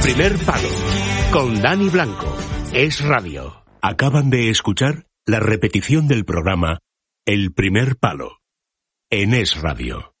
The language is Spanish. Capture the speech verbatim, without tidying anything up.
primer palo, con Dani Blanco. Es Radio. Acaban de escuchar la repetición del programa El primer palo, en Es Radio.